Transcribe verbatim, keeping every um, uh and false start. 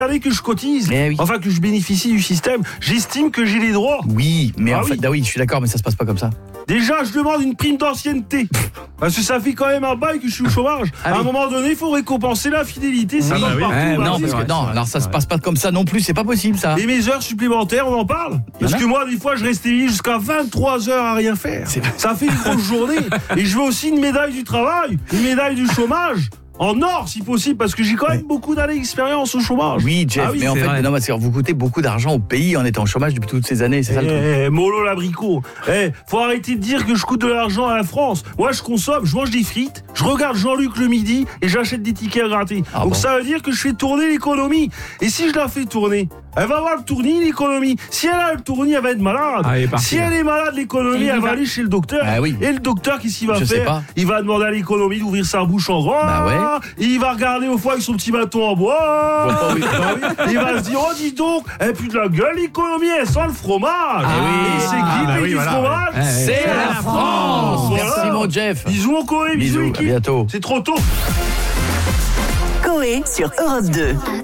années que je cotise, Eh oui. enfin que je bénéficie du système, j'estime que j'ai les droits. Oui, mais Ah en fait, oui. ah oui, je suis d'accord, mais ça se passe pas comme ça. Déjà, je demande une prime d'ancienneté. Parce que ça fait quand même un bail que je suis au chômage. Ah à un oui. moment donné, il faut récompenser la fidélité. Ça Oui. va bah oui. partout. Eh, bah, non, c'est- parce que, non, alors ça se passe pas comme ça non plus, c'est pas possible ça. Et mes heures supplémentaires, on en parle. Parce y en a. que moi, des fois, je reste éveillé jusqu'à vingt-trois heures à rien faire. C'est- Ça fait une grosse journée. Et je veux aussi une médaille du travail, une médaille du chômage. En or, si possible, parce que j'ai quand même beaucoup d'années d'expérience au chômage. Oui, Jeff, Ah oui, mais en c'est fait, vrai. non, parce que vous coûtez beaucoup d'argent au pays en étant au chômage depuis toutes ces années, c'est ça le truc. Eh, mollo l'abricot. Eh, faut arrêter de dire que je coûte de l'argent à la France. Moi, je consomme, je mange des frites, je regarde Jean-Luc le midi et j'achète des tickets à gratter. Ah Donc bon. ça veut dire que je fais tourner l'économie. Et si je la fais tourner, elle va avoir le tournis, l'économie. Si elle a le tournis, elle va être malade. Ah, elle est partie, si là. elle est malade, l'économie, Et elle il va va- aller chez le docteur. Ah oui. Et le docteur, qu'est-ce qu'il va Je sais faire? pas. Il va demander à l'économie d'ouvrir sa bouche en grand. Bah ouais. Il va regarder au foie avec son petit bâton en bois. Bon, pas oui. Bah oui. Il va se dire, oh dis donc, elle pue de la gueule, l'économie, elle sent le fromage. Ah oui. Et c'est qui Ah, le bah pays oui, du voilà, fromage? ouais. Ouais, C'est la France. Voilà. Merci mon Jeff. Bisous en Corée, bisous, Bisous, à équipe. bientôt. C'est trop tôt. Coé sur Europe deux.